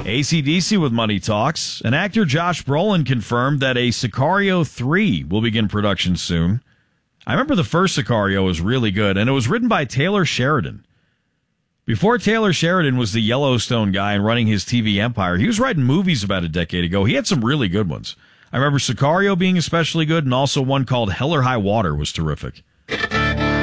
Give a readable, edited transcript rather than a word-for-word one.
AC/DC with Money Talks. And actor Josh Brolin confirmed that a Sicario 3 will begin production soon. I remember the first Sicario was really good, and it was written by Taylor Sheridan. Before Taylor Sheridan was the Yellowstone guy and running his TV empire, he was writing movies about a decade ago. He had some really good ones. I remember Sicario being especially good, and also one called Hell or High Water was terrific.